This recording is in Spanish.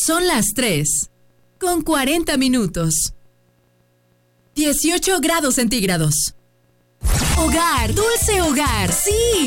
Son las 3:40. 18 grados centígrados. Hogar, dulce hogar, sí.